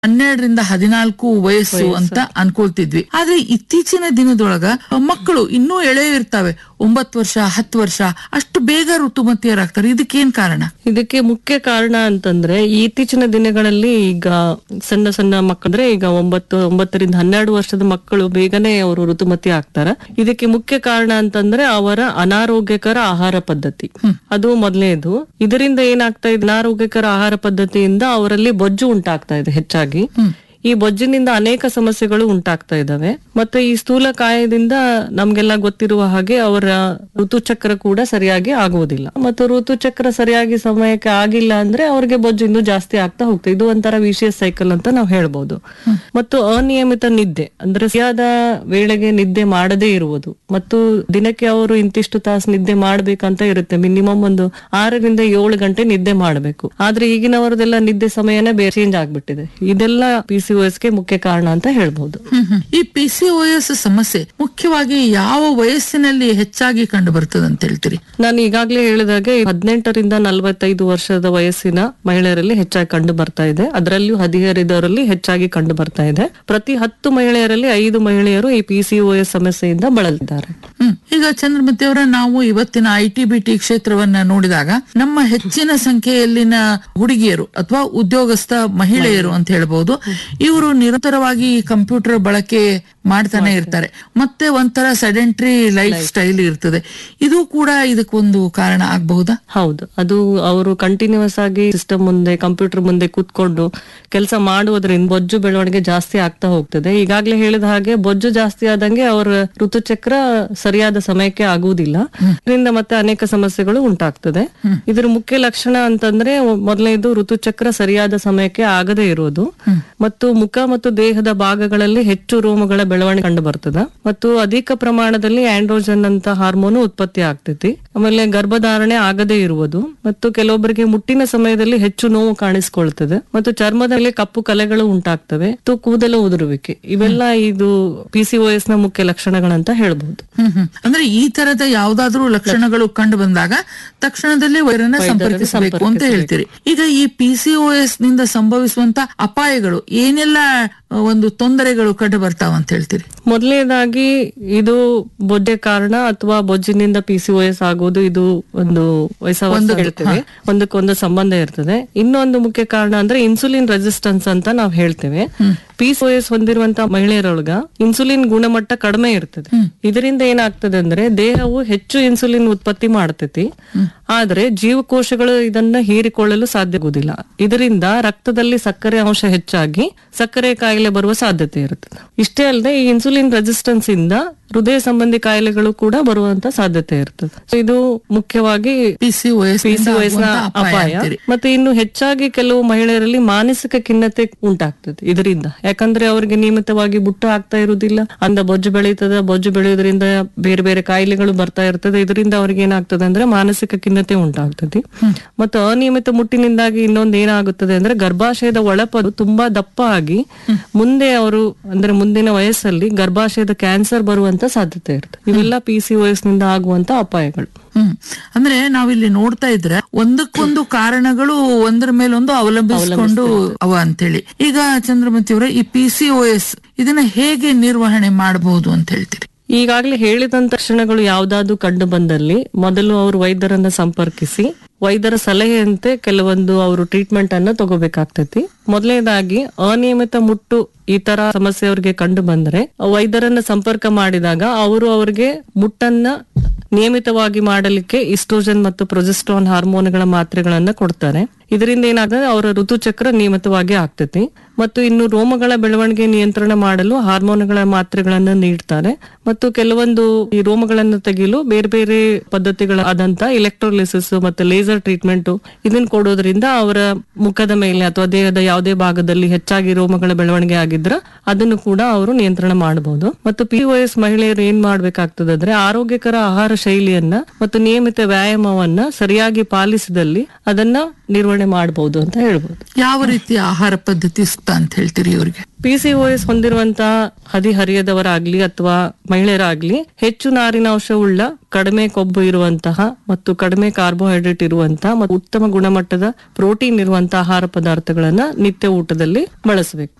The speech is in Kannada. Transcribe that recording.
12ರಿಂದ 14 ವಯಸ್ಸು ಅಂತ ಅನ್ಕೊಳ್ತಿದ್ವಿ. ಆದ್ರೆ ಇತ್ತೀಚಿನ ದಿನದೊಳಗ ಮಕ್ಕಳು ಇನ್ನೂ ಎಳೆ ಇರ್ತಾವೆ, 9 ವರ್ಷ 10 ವರ್ಷ ಅಷ್ಟು ಬೇಗ ಋತುಮತಿಯರಾಗ್ತಾರೆ. ಇದಕ್ಕೇನ್ ಕಾರಣ? ಇದಕ್ಕೆ ಮುಖ್ಯ ಕಾರಣ ಅಂತಂದ್ರೆ ಇತ್ತೀಚಿನ ದಿನಗಳಲ್ಲಿ ಈಗ ಸಣ್ಣ ಸಣ್ಣ ಮಕ್ಕಳಂದ್ರೆ ಈಗ 9ರಿಂದ 12 ವರ್ಷದ ಮಕ್ಕಳು ಬೇಗನೆ ಅವರು ಋತುಮತಿ ಆಗ್ತಾರೆ. ಇದಕ್ಕೆ ಮುಖ್ಯ ಕಾರಣ ಅಂತಂದ್ರೆ ಅವರ ಅನಾರೋಗ್ಯಕರ ಆಹಾರ ಪದ್ಧತಿ. ಅದು ಮೊದಲನೇದು. ಇದರಿಂದ ಏನಾಗ್ತಾ ಇದೆ, ಅನಾರೋಗ್ಯಕರ ಆಹಾರ ಪದ್ಧತಿಯಿಂದ ಅವರಲ್ಲಿ ಬೊಜ್ಜು ಉಂಟಾಗ್ತಾ ಇದೆ ಹೆಚ್ಚಾಗಿ. ಈ ಬೊಜ್ಜಿನಿಂದ ಅನೇಕ ಸಮಸ್ಯೆಗಳು ಉಂಟಾಗ್ತಾ ಇದಾವೆ. ಮತ್ತೆ ಈ ಸ್ಥೂಲಕಾಯದಿಂದ ನಮ್ಗೆಲ್ಲ ಗೊತ್ತಿರುವ ಹಾಗೆ ಅವರ ಋತುಚಕ್ರ ಕೂಡ ಸರಿಯಾಗಿ ಆಗುವುದಿಲ್ಲ. ಮತ್ತು ಋತುಚಕ್ರ ಸರಿಯಾಗಿ ಸಮಯಕ್ಕೆ ಆಗಿಲ್ಲ ಅಂದ್ರೆ ಅವ್ರಿಗೆ ಬೊಜ್ಜು ಇನ್ನೂ ಜಾಸ್ತಿ ಆಗ್ತಾ ಹೋಗ್ತದೆ. ಇದು ಒಂಥರ ವಿಷಿಯಸ್ ಸೈಕಲ್ ಅಂತ ನಾವು ಹೇಳ್ಬೋದು. ಮತ್ತು ಅನಿಯಮಿತ ನಿದ್ದೆ ಅಂದ್ರೆ ಸರಿಯಾದ ವೇಳೆಗೆ ನಿದ್ದೆ ಮಾಡದೇ ಇರುವುದು, ಮತ್ತು ದಿನಕ್ಕೆ ಅವರು ಇಂತಿಷ್ಟು ತಾಸು ನಿದ್ದೆ ಮಾಡ್ಬೇಕಂತ ಇರುತ್ತೆ. ಮಿನಿಮಮ್ ಒಂದು 6ರಿಂದ 7 ಗಂಟೆ ನಿದ್ದೆ ಮಾಡಬೇಕು. ಆದ್ರೆ ಈಗಿನವರದೆಲ್ಲ ನಿದ್ದೆ ಸಮಯನೇ ಬೇರೆ ಚೇಂಜ್ ಆಗ್ಬಿಟ್ಟಿದೆ. ಇದೆಲ್ಲ PCOS ಗೆ ಮುಖ್ಯ ಕಾರಣ ಅಂತ ಹೇಳ್ಬಹುದು. ಈ PCOS ಸಮಸ್ಯೆ ಮುಖ್ಯವಾಗಿ ಯಾವ ವಯಸ್ಸಿನಲ್ಲಿ ಹೆಚ್ಚಾಗಿ ಕಂಡು ಬರ್ತದೆ ಅಂತ ಹೇಳ್ತೀರಿ? ನಾನು ಈಗಾಗಲೇ ಹೇಳಿದಾಗೆ 18ರಿಂದ 45 ವರ್ಷದ ವಯಸ್ಸಿನ ಮಹಿಳೆಯರಲ್ಲಿ ಹೆಚ್ಚಾಗಿ ಕಂಡು ಬರ್ತಾ ಇದೆ. ಅದರಲ್ಲಿಯೂ ಹದಿಹರಿದವರಲ್ಲಿ ಹೆಚ್ಚಾಗಿ ಕಂಡು ಬರ್ತಾ ಇದೆ. ಪ್ರತಿ 10 ಮಹಿಳೆಯರಲ್ಲಿ 5 ಮಹಿಳೆಯರು ಈ PCOS ಸಮಸ್ಯೆಯಿಂದ ಬಳಲಿದ್ದಾರೆ. ಈಗ ಚಂದ್ರಮತಿ ಅವರ, ನಾವು ಇವತ್ತಿನ IT-BT ಕ್ಷೇತ್ರವನ್ನ ನೋಡಿದಾಗ ನಮ್ಮ ಹೆಚ್ಚಿನ ಸಂಖ್ಯೆಯಲ್ಲಿನ ಹುಡುಗಿಯರು ಅಥವಾ ಉದ್ಯೋಗಸ್ಥ ಮಹಿಳೆಯರು ಅಂತ ಹೇಳ್ಬಹುದು, ಇವರು ನಿರಂತರವಾಗಿ ಕಂಪ್ಯೂಟರ್ ಬಳಕೆ ಮಾಡ್ತಾನೆ ಇರ್ತಾರೆ. ಮತ್ತೆ ಒಂಥರ ಸೆಡೆಂಟ್ರಿ ಲೈಫ್ ಸ್ಟೈಲ್ ಇರ್ತದೆ. ಇದು ಕೂಡ ಇದಕ್ಕೊಂದು ಕಾರಣ ಆಗಬಹುದಾ? ಹೌದು, ಅದು ಅವರು ಕಂಟಿನ್ಯೂಸ್ ಆಗಿ ಸಿಸ್ಟಮ್ ಮುಂದೆ, ಕಂಪ್ಯೂಟರ್ ಮುಂದೆ ಕೂತ್ಕೊಂಡು ಕೆಲಸ ಮಾಡುವುದರಿಂದ ಬೊಜ್ಜು ಬೆಳವಣಿಗೆ ಜಾಸ್ತಿ ಆಗ್ತಾ ಹೋಗ್ತದೆ. ಈಗಾಗಲೇ ಹೇಳಿದ ಹಾಗೆ ಬೊಜ್ಜು ಜಾಸ್ತಿ ಆದಂಗೆ ಅವರ ಋತುಚಕ್ರ ಸರಿಯಾದ ಸಮಯಕ್ಕೆ ಆಗುವುದಿಲ್ಲ. ಇದರಿಂದ ಮತ್ತೆ ಅನೇಕ ಸಮಸ್ಯೆಗಳು ಉಂಟಾಗ್ತದೆ. ಇದರ ಮುಖ್ಯ ಲಕ್ಷಣ ಅಂತಂದ್ರೆ ಮೊದಲನೇದು ಋತುಚಕ್ರ ಸರಿಯಾದ ಸಮಯಕ್ಕೆ ಆಗದೇ ಇರುವುದು, ಮತ್ತು ಮುಖ ಮತ್ತು ದೇಹದ ಭಾಗಗಳಲ್ಲಿ ಹೆಚ್ಚು ರೋಮಗಳ ಬೆಳವಣಿಗೆ ಕಂಡು ಬರ್ತದೆ, ಮತ್ತು ಅಧಿಕ ಪ್ರಮಾಣದಲ್ಲಿ ಆಂಡ್ರೋಜನ್ ಅಂತ ಹಾರ್ಮೋನ್ ಉತ್ಪತ್ತಿ ಆಗ್ತೈತಿ. ಆಮೇಲೆ ಗರ್ಭಧಾರಣೆ ಆಗದೇ ಇರುವುದು, ಮತ್ತು ಕೆಲವೊಬ್ಬರಿಗೆ ಮುಟ್ಟಿನ ಸಮಯದಲ್ಲಿ ಹೆಚ್ಚು ನೋವು ಕಾಣಿಸಿಕೊಳ್ತದೆ, ಮತ್ತು ಚರ್ಮದ ಮೇಲೆ ಕಪ್ಪು ಕಲೆಗಳು ಉಂಟಾಗ್ತವೆ, ಮತ್ತು ಕೂದಲು ಉದುರುವಿಕೆ. ಇವೆಲ್ಲ ಇದು PCOS ನ ಮುಖ್ಯ ಲಕ್ಷಣಗಳಂತ ಹೇಳ್ಬಹುದು. ಅಂದ್ರೆ ಈ ತರದ ಯಾವ್ದಾದ್ರೂ ಲಕ್ಷಣಗಳು ಕಂಡು ಬಂದಾಗ ತಕ್ಷಣದಲ್ಲೇ ವೈದ್ಯರನ್ನ ಸಂಪರ್ಕಿಸಬೇಕು ಅಂತ ಹೇಳ್ತೀರಿ. ಈಗ ಈ PCOS ನಿಂದ ಸಂಭವಿಸುವಂತ ಅಪಾಯಗಳು ಏನೆಲ್ಲ ಒಂದು ತೊಂದರೆಗಳು ಕಂಡು ಬರ್ತಾವ ಅಂತ ಹೇಳ್ತೀರಿ? ಮೊದಲನೇದಾಗಿ ಇದು ಬೊಜ್ಜೆ ಕಾರಣ ಅಥವಾ ಬೊಜ್ಜಿನಿಂದ PCOS ಆಗೋದು, ಇದು ಒಂದು ವಯಸ್ಸಾವಸ್ಥೆ ಹೇಳ್ತೇವೆ, ಒಂದಕ್ಕೊಂದು ಸಂಬಂಧ ಇರ್ತದೆ. ಇನ್ನೊಂದು ಮುಖ್ಯ ಕಾರಣ ಅಂದ್ರೆ ಇನ್ಸುಲಿನ್ ರೆಸಿಸ್ಟೆನ್ಸ್ ಅಂತ ನಾವು ಹೇಳ್ತೇವೆ. PCOS ಹೊಂದಿರುವಂತ ಮಹಿಳೆಯರೊಳಗ ಇನ್ಸುಲಿನ್ ಗುಣಮಟ್ಟ ಕಡಿಮೆ ಇರ್ತದೆ. ಇದರಿಂದ ಏನಾಗ್ತದೆ ಅಂದ್ರೆ ದೇಹವು ಹೆಚ್ಚು ಇನ್ಸುಲಿನ್ ಉತ್ಪತ್ತಿ ಮಾಡ್ತೈತಿ, ಆದ್ರೆ ಜೀವಕೋಶಗಳು ಇದನ್ನ ಹೀರಿಕೊಳ್ಳಲು ಸಾಧ್ಯ ಆಗುದಿಲ್ಲ. ಇದರಿಂದ ರಕ್ತದಲ್ಲಿ ಸಕ್ಕರೆ ಅಂಶ ಹೆಚ್ಚಾಗಿ ಸಕ್ಕರೆ ಕಾಯಿಲೆ ಬರುವ ಸಾಧ್ಯತೆ ಇರುತ್ತದೆ. ಇಷ್ಟೇ ಅಲ್ಲದೆ ಈ ಇನ್ಸುಲಿನ್ ರೆಸಿಸ್ಟೆನ್ಸ್ ಇಂದ ಹೃದಯ ಸಂಬಂಧಿ ಕಾಯಿಲೆಗಳು ಕೂಡ ಬರುವಂತ ಸಾಧ್ಯತೆ ಇರ್ತದೆ. ಇದು ಮುಖ್ಯವಾಗಿ PCOS ನ ಅಪಾಯ. ಮತ್ತೆ ಇನ್ನು ಹೆಚ್ಚಾಗಿ ಕೆಲವು ಮಹಿಳೆಯರಲ್ಲಿ ಮಾನಸಿಕ ಖಿನ್ನತೆ ಉಂಟಾಗ್ತದೆ ಇದರಿಂದ. ಯಾಕಂದ್ರೆ ಅವರಿಗೆ ನಿಯಮಿತವಾಗಿ ಬುಟ್ಟು ಆಗ್ತಾ ಇರುವುದಿಲ್ಲ, ಅಂದ ಬೊಜ್ಜು ಬೆಳೀತದೆ. ಬೊಜ್ಜು ಬೆಳೆಯೋದ್ರಿಂದ ಬೇರೆ ಬೇರೆ ಕಾಯಿಲೆಗಳು ಬರ್ತಾ ಇರ್ತದೆ. ಇದರಿಂದ ಅವ್ರಿಗೆ ಏನಾಗ್ತದೆ ಅಂದ್ರೆ ಮಾನಸಿಕ ಖಿನ್ನತೆ ಉಂಟಾಗ್ತದೆ. ಮತ್ತು ಅನಿಯಮಿತ ಮುಟ್ಟಿನಿಂದಾಗಿ ಇನ್ನೊಂದು ಏನಾಗುತ್ತದೆ ಅಂದ್ರೆ ಗರ್ಭಾಶಯದ ಒಳಪದು ತುಂಬಾ ದಪ್ಪ ಆಗಿ ಮುಂದೆ ಅವರು ಅಂದ್ರೆ ಮುಂದಿನ ವಯಸ್ಸಲ್ಲಿ ಗರ್ಭಾಶಯದ ಕ್ಯಾನ್ಸರ್ ಬರುವಂತ ಸಾಧ್ಯತೆ ಇರುತ್ತೆ. ಇವೆಲ್ಲ PCOS ನಿಂದ ಆಗುವಂತ ಅಪಾಯಗಳು. ಅಂದ್ರೆ ನಾವಿಲ್ಲಿ ನೋಡ್ತಾ ಇದ್ರೆ ಒಂದಕ್ಕೊಂದು ಕಾರಣಗಳು ಒಂದರ ಮೇಲೊಂದು ಅವಲಂಬಿಸಿಕೊಂಡು ಅವ ಅಂತೇಳಿ. ಈಗ ಚಂದ್ರಮತಿ ಅವರ, ಈ PCOS ಇದನ್ನ ಹೇಗೆ ನಿರ್ವಹಣೆ ಮಾಡಬಹುದು ಅಂತ ಹೇಳ್ತೀರಿ? ಈಗಾಗಲೇ ಹೇಳಿದಂತ ಲಕ್ಷಣಗಳು ಯಾವ್ದಾದ್ರು ಕಂಡು ಬಂದಲ್ಲಿ ಮೊದಲು ಅವರು ವೈದ್ಯರನ್ನ ಸಂಪರ್ಕಿಸಿ ವೈದ್ಯರ ಸಲಹೆಯಂತೆ ಕೆಲವೊಂದು ಅವರು ಟ್ರೀಟ್ಮೆಂಟ್ ಅನ್ನ ತಗೋಬೇಕಾಗ್ತೈತಿ. ಮೊದಲನೇದಾಗಿ ಅನಿಯಮಿತ ಮುಟ್ಟು ಈ ತರ ಸಮಸ್ಯೆ ಅವ್ರಿಗೆ ಕಂಡು ಬಂದ್ರೆ ವೈದ್ಯರನ್ನ ಸಂಪರ್ಕ ಮಾಡಿದಾಗ ಅವರು ಅವ್ರಿಗೆ ಮುಟ್ಟನ್ನ ನಿಯಮಿತವಾಗಿ ಮಾಡಲಿಕ್ಕೆ ಈಸ್ಟ್ರೋಜನ್ ಮತ್ತು ಪ್ರೊಜೆಸ್ಟ್ರಾನ್ ಹಾರ್ಮೋನ್ಗಳ ಮಾತ್ರೆಗಳನ್ನ ಕೊಡ್ತಾರೆ. ಇದರಿಂದ ಏನಾಗ್ತದೆ, ಅವರ ಋತುಚಕ್ರ ನಿಯಮಿತವಾಗಿ ಆಗ್ತೈತಿ. ಮತ್ತು ಇನ್ನು ರೋಮಗಳ ಬೆಳವಣಿಗೆ ನಿಯಂತ್ರಣ ಮಾಡಲು ಹಾರ್ಮೋನ್ಗಳ ಮಾತ್ರೆಗಳನ್ನ ನೀಡ್ತಾರೆ. ಮತ್ತು ಕೆಲವೊಂದು ಈ ರೋಮಗಳನ್ನು ತೆಗೆಯಲು ಬೇರೆ ಬೇರೆ ಪದ್ಧತಿಗಳಾದಂತ ಎಲೆಕ್ಟ್ರೋಲಿಸಿಸ್ ಮತ್ತು ಲೇಸರ್ ಟ್ರೀಟ್ಮೆಂಟ್ ಇದನ್ನ ಕೊಡೋದ್ರಿಂದ ಅವರ ಮುಖದ ಮೇಲೆ ಅಥವಾ ದೇಹದ ಯಾವುದೇ ಭಾಗದಲ್ಲಿ ಹೆಚ್ಚಾಗಿ ರೋಮಗಳ ಬೆಳವಣಿಗೆ ಆಗಿದ್ರೆ ಅದನ್ನು ಕೂಡ ಅವರು ನಿಯಂತ್ರಣ ಮಾಡಬಹುದು. ಮತ್ತು PCOS ಮಹಿಳೆಯರು ಏನ್ ಮಾಡ್ಬೇಕಾಗ್ತದೆ ಅಂದ್ರೆ ಆರೋಗ್ಯಕರ ಆಹಾರ ಶೈಲಿಯನ್ನ ಮತ್ತು ನಿಯಮಿತ ವ್ಯಾಯಾಮವನ್ನ ಸರಿಯಾಗಿ ಪಾಲಿಸಿದಲ್ಲಿ ಅದನ್ನ ನಿರ್ವಹಣೆ ಮಾಡಬಹುದು ಅಂತ ಹೇಳ್ಬಹುದು. ಯಾವ ರೀತಿಯ ಆಹಾರ ಪದ್ಧತಿ ಅಂತ ಹೇಳ್ತೀರಿ ಇವ್ರಿಗೆ? PCOS ಹೊಂದಿರುವಂತಹ ಹದಿಹರಿಯದವರಾಗ್ಲಿ ಅಥವಾ ಮಹಿಳೆಯರಾಗ್ಲಿ ಹೆಚ್ಚು ನಾರಿನಾಂಶ ಉಳ್ಳ, ಕಡಿಮೆ ಕೊಬ್ಬು ಇರುವಂತಹ ಮತ್ತು ಕಡಿಮೆ ಕಾರ್ಬೋಹೈಡ್ರೇಟ್ ಇರುವಂತಹ ಮತ್ತು ಉತ್ತಮ ಗುಣಮಟ್ಟದ ಪ್ರೋಟೀನ್ ಇರುವಂತಹ ಆಹಾರ ಪದಾರ್ಥಗಳನ್ನ ನಿತ್ಯ ಊಟದಲ್ಲಿ ಬಳಸಬೇಕು.